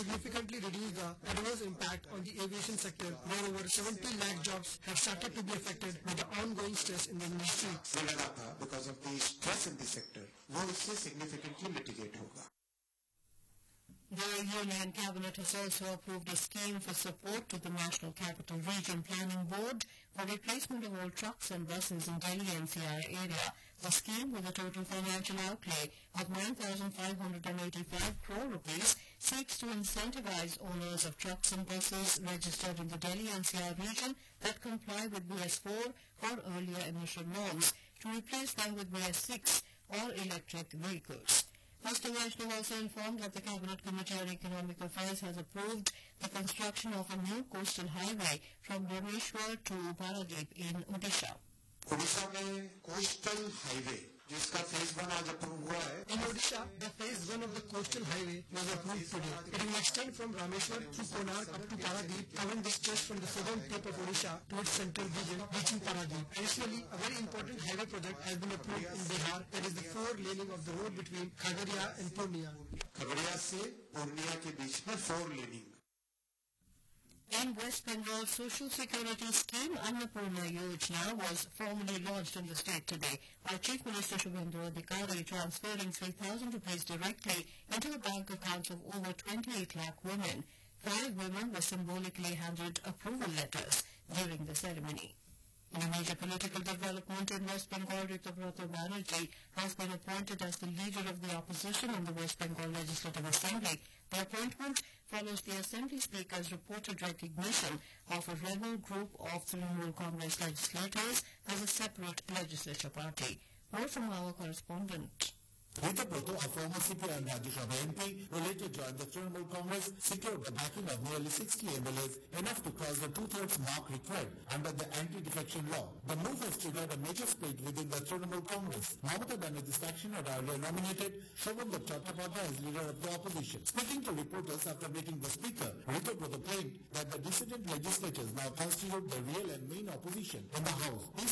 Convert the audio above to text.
significantly reduce the adverse impact on the aviation sector, where over 70 lakh jobs have started to be affected by the ongoing stress in the industry. लगा था because of the stress in the sector, वो इससे significantly mitigate होगा. The Union Cabinet has also approved a scheme for support to the National Capital Region Planning Board for replacement of all trucks and buses in Delhi NCR area. The scheme, with a total financial outlay of 9,585 crore rupees, seeks to incentivize owners of trucks and buses registered in the Delhi NCR region that comply with BS4 or earlier emission norms to replace them with BS6 or electric vehicles. Mr. Vaishnav also informed that the Cabinet Committee on Economic Affairs has approved the construction of a new coastal highway from Bhubaneswar to Paradip in Odisha. Odisha में coastal highway जिसका phase 1 आज approve हुआ है. In Odisha, the phase 1 of the coastal highway was approved today. It will extend from Rameshwar through Konark up to Paradip, covering the stretch from the southern tip of Odisha towards central region, reaching Paradip. Additionally, a very important highway project has been approved in Bihar, that is the 4-laning of the road between Khagaria and Purnia. Khagaria से पूर्णिया के बीच में 4-laning. In West Bengal, Social Security Scheme Annapurna Yojana was formally launched in the state today by Chief Minister Shubhendra Adhikari, transferring 3,000 rupees directly into the bank accounts of over 28 lakh women. 5 women were symbolically handed approval letters during the ceremony. In a major political development in West Bengal, Ritubrata Banerjee has been appointed as the leader of the opposition in the West Bengal Legislative Assembly. The appointment follows the Assembly Speaker's reported recognition of a rebel group of Trinamool Congress legislators as a separate legislature party. More from our correspondent. Ritubrata, a former CPI and Rajya Sabha MP, who later joined the Trinamool Congress, secured the backing of nearly 60 MLAs, enough to cross the 2/3 mark required under the anti-defection law. The move has triggered a major split within the Trinamool Congress. Mamata Banerjee's faction had earlier nominated Shobhanda Chattopadhyay as leader of the opposition. Speaking to reporters after meeting the speaker, Ritubrata claimed that the dissident legislators now constitute the real and main opposition in the House. He